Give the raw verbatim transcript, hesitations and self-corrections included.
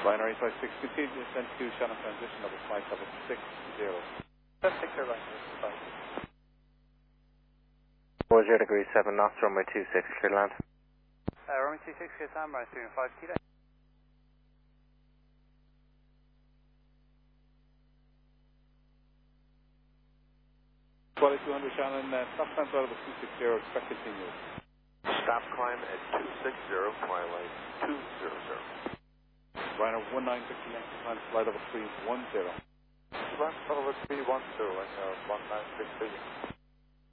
Liner eight five six, continue to descend to channel transition level five seven six zero. Let's take care of that. four zero degrees seven knots, runway two six, clear to land. Uh, runway two six, clear to land, runway three five kilo. Quality two hundred Shannon, uh, stop climb flight level two six zero, expect continuous. Stop climb at two six zero, climb line two zero zero. Liner one nine six Yankee, climb flight level three one zero. Climb flight level three one zero, and uh, one nine six zero.